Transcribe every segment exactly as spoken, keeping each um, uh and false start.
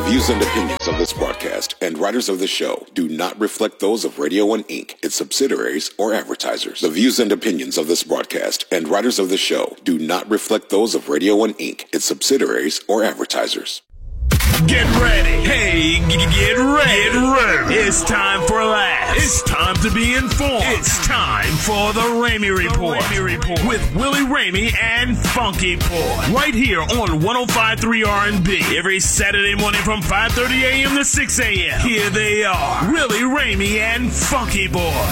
views and opinions of this broadcast and writers of the show do not reflect those of Radio One Incorporated, its subsidiaries, or advertisers. The views and opinions of this broadcast and writers of the show do not reflect those of Radio One Incorporated, its subsidiaries, or advertisers. Get ready. Hey, g- get ready. Get ready. It's time for laughs. It's time to be informed. It's time for the Ramey Report. The Ramey Report with Willie Ramey and Funky Boy. Right here on one oh five point three R and B. Every Saturday morning from five thirty a.m. to six a.m. Here they are, Willie Ramey and Funky Boy.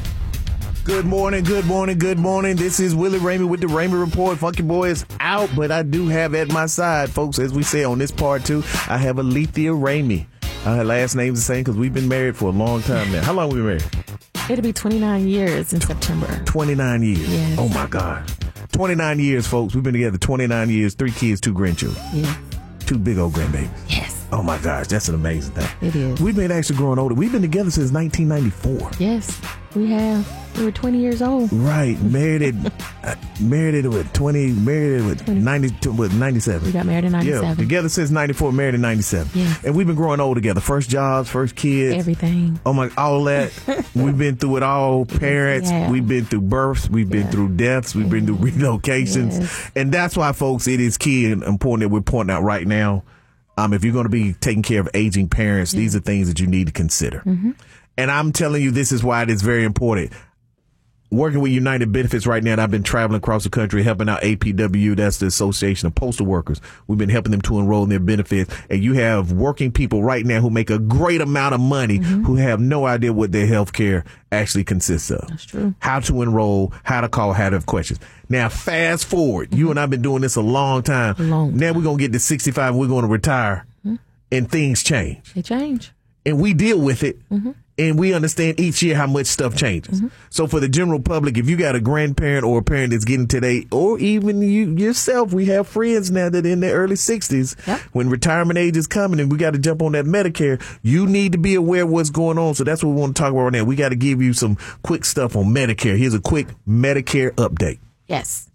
Good morning, good morning, good morning. This is Willie Ramey with the Ramey Report. Funky Boy is out, but I do have at my side, folks, as we say on this part two, I have Alethea Ramey. Uh, her last name's the same because we've been married for a long time now. How long have we been married? It'll be twenty-nine years in September. twenty-nine years. Yes. Oh, my God. twenty-nine years, folks. We've been together twenty-nine years, three kids, two grandchildren. Yeah. Two big old grandbabies. Yes. Oh, my gosh. That's an amazing thing. It is. We've been actually growing older. We've been together since nineteen ninety-four. Yes, we have. We were twenty years old. Right. Married at, uh, married at what, twenty, married at what, ninety, what, ninety-seven. We got married in ninety-seven. Yeah, together since ninety-four, married in ninety-seven. Yes. And we've been growing old together. First jobs, first kids. Everything. Oh my, all that. We've been through it all. Parents. Yeah. We've been through births. We've been Yeah. through deaths. We've been through relocations. Yes. And that's why, folks, it is key and important that we're pointing out right now. Um, if you're going to be taking care of aging parents, yeah. these are things that you need to consider. Mm-hmm. And I'm telling you, this is why it is very important. Working with United Benefits right now, and I've been traveling across the country helping out A P W, that's the Association of Postal Workers. We've been helping them to enroll in their benefits. And you have working people right now who make a great amount of money mm-hmm. who have no idea what their health care actually consists of. That's true. How to enroll, how to call, how to have questions. Now, fast forward. Mm-hmm. You and I have been doing this a long time. A long time. Now we're going to get to sixty-five and we're going to retire. Mm-hmm. And things change. They change. And we deal with it. Mm-hmm. And we understand each year how much stuff changes. Mm-hmm. So for the general public, if you got a grandparent or a parent that's getting today, or even you yourself, we have friends now that are in their early sixties, yep. when retirement age is coming and we got to jump on that Medicare, you need to be aware of what's going on. So that's what we want to talk about right now. We got to give you some quick stuff on Medicare. Here's a quick Medicare update. Yes.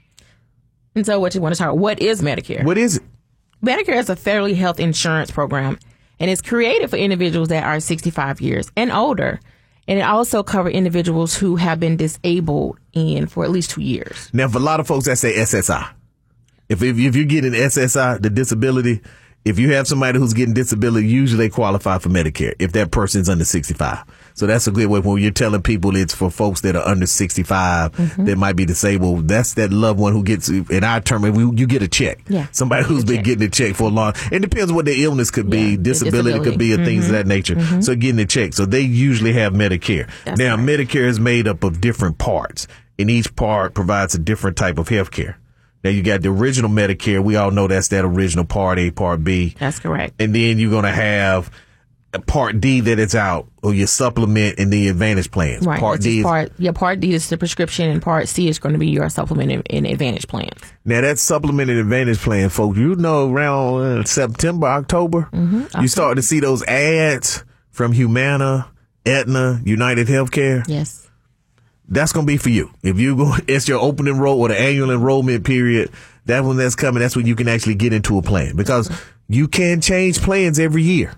And so what you want to talk about, what is Medicare? What is it? Medicare is a federal health insurance program. And it's created for individuals that are sixty-five years and older. And it also covers individuals who have been disabled in for at least two years. Now, for a lot of folks that say S S I, if, if, if you get an S S I, the disability, if you have somebody who's getting disability, usually they qualify for Medicare if that person's under sixty-five. So that's a good way when you're telling people it's for folks that are under sixty-five mm-hmm. that might be disabled. That's that loved one who gets, in our term, you get a check. Yeah. Somebody who's been check. getting a check for a long, it depends on what their illness could be, yeah, disability, disability could be, or mm-hmm. things of that nature. Mm-hmm. So getting a check. So they usually have Medicare. That's now, right. Medicare is made up of different parts, and each part provides a different type of health care. Now, you got the original Medicare. We all know that's that original Part A, Part B. That's correct. And then you're going to have Part D that it's out, or your supplement and the Advantage plans. Right. Part D is part, yeah, Part D is the prescription, and Part C is going to be your supplement and, and Advantage plans. Now, that supplement and Advantage plan, folks, you know, around uh, September, October, mm-hmm. October, you start to see those ads from Humana, Aetna, United Healthcare. Yes. That's going to be for you. If you go, it's your open enroll or the annual enrollment period. That one that's coming, that's when you can actually get into a plan, because you can change plans every year.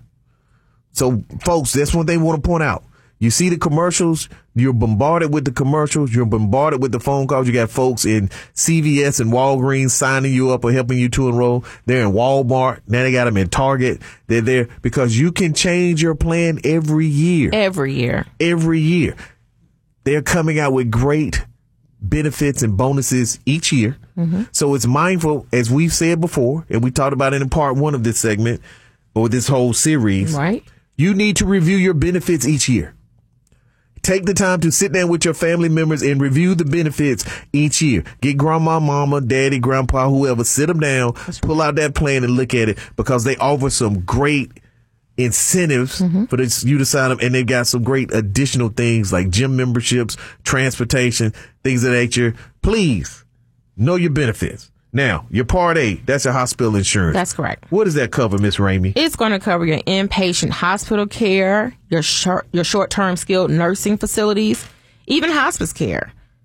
So, folks, that's what they want to point out. You see the commercials, you're bombarded with the commercials, you're bombarded with the phone calls. You got folks in C V S and Walgreens signing you up or helping you to enroll. They're in Walmart. Now they got them in Target. They're there because you can change your plan every year. Every year. Every year. They're coming out with great benefits and bonuses each year. Mm-hmm. So it's mindful, as we've said before, and we talked about it in part one of this segment or this whole series. Right. You need to review your benefits each year. Take the time to sit down with your family members and review the benefits each year. Get grandma, mama, daddy, grandpa, whoever, sit them down, pull out that plan and look at it, because they offer some great incentives mm-hmm. for this, you to sign up, and they've got some great additional things like gym memberships, transportation, things of that nature. Please know your benefits. Now, your Part A, that's your hospital insurance. That's correct. What does that cover, Miss Ramey? It's going to cover your inpatient hospital care, your short, your short-term skilled nursing facilities, even hospice care.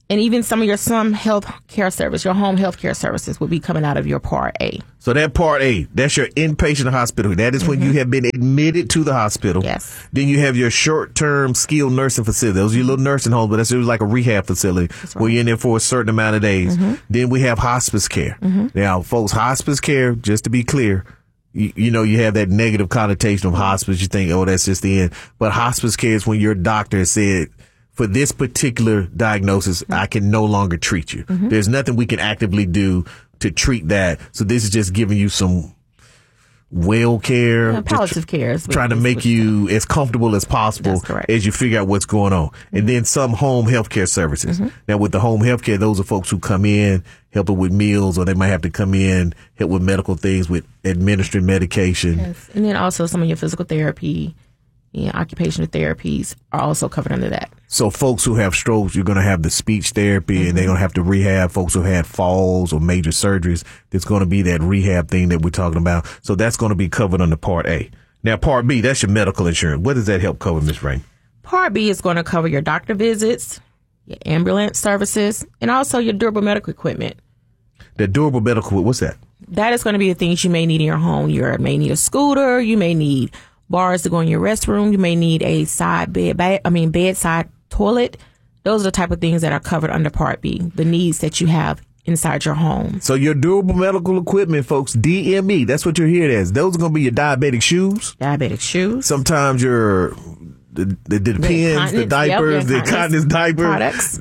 And even some of your some health care service, your home health care services will be coming out of your Part A. So that Part A, that's your inpatient hospital. That is mm-hmm. when you have been admitted to the hospital. Yes. Then you have your short-term skilled nursing facility. Those are your little nursing homes, but that's like a rehab facility right. where you're in there for a certain amount of days. Mm-hmm. Then we have hospice care. Mm-hmm. Now, folks, hospice care, just to be clear, You, you know, you have that negative connotation of hospice. You think, oh, that's just the end. But hospice care is when your doctor has said, for this particular diagnosis, mm-hmm. I can no longer treat you. Mm-hmm. There's nothing we can actively do to treat that. So this is just giving you some well care. Yeah, palliative tr- care. Trying to make you as comfortable as possible as you figure out what's going on. Mm-hmm. And then some home health care services. Mm-hmm. Now, with the home health care, those are folks who come in, help them with meals, or they might have to come in, help with medical things, with administering medication. Yes. And then also some of your physical therapy, yeah, occupational therapies are also covered under that. So folks who have strokes, you're going to have the speech therapy mm-hmm. and they're going to have to rehab. Folks who had falls or major surgeries, there's going to be that rehab thing that we're talking about. So that's going to be covered under Part A. Now, Part B, that's your medical insurance. What does that help cover, Miz Rainey? Part B is going to cover your doctor visits, your ambulance services, and also your durable medical equipment. The durable medical, what's that? That is going to be the things you may need in your home. You may need a scooter. You may need bars to go in your restroom. You may need a side bed, bed, I mean, bedside toilet. Those are the type of things that are covered under Part B, the needs that you have inside your home. So your durable medical equipment, folks, D M E, that's what you're hearing as. Those are going to be your diabetic shoes. Diabetic shoes. Sometimes your, the, the, the, the pens, the diapers, yep, the incontinence diapers. Products.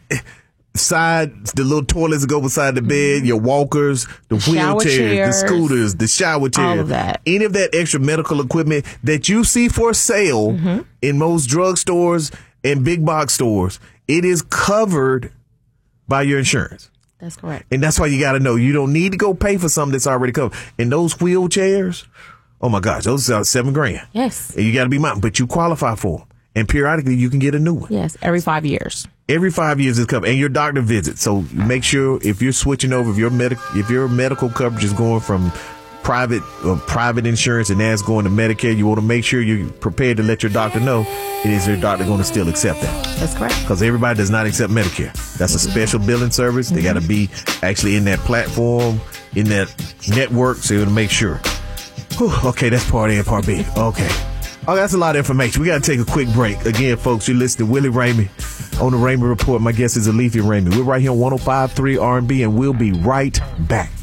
Side, the little toilets that go beside the bed, mm-hmm. your walkers, the wheelchairs, the scooters, the shower chairs, all of that. Any of that extra medical equipment that you see for sale mm-hmm. in most drugstores and big box stores, it is covered by your insurance. That's correct. And that's why you got to know you don't need to go pay for something that's already covered. And those wheelchairs, oh my gosh, those are seven grand. Yes. And you got to be mountain, but you qualify for them. And periodically you can get a new one. Yes, every five years. Every five years is covered, and your doctor visits. So make sure if you're switching over, if your medic, if your medical coverage is going from private uh, private insurance and that's going to Medicare, you want to make sure you're prepared to let your doctor know it is your doctor going to still accept that. That's correct. Because everybody does not accept Medicare. That's a special billing service. They got to be actually in that platform, in that network, so you want to make sure. Whew, okay, that's Part A and Part B. Okay. Oh, that's a lot of information. We got to take a quick break. Again, folks, you're listening to Willie Ramey on the Ramey Report. My guest is Alethea Ramey. We're right here on one oh five point three R and B, and we'll be right back.